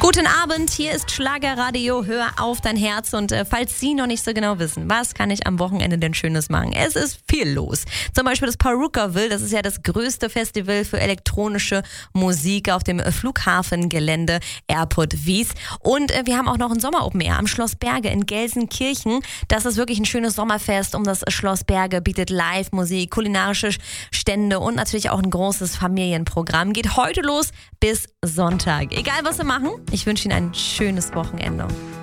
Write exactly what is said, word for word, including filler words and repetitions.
Guten Abend, hier ist Schlagerradio, hör auf dein Herz und äh, falls Sie noch nicht so genau wissen, was kann ich am Wochenende denn Schönes machen? Es ist viel los. Zum Beispiel das Perukaville, das ist ja das größte Festival für elektronische Musik auf dem Flughafengelände Airport Wies. Und äh, wir haben auch noch ein Sommer-Open Air am Schloss Berge in Gelsenkirchen. Das ist wirklich ein schönes Sommerfest um das Schloss Berge, bietet Live-Musik, kulinarische Stände und natürlich auch ein großes Familienprogramm. Geht heute los bis Sonntag. Egal was wir machen, ich wünsche Ihnen ein schönes Wochenende.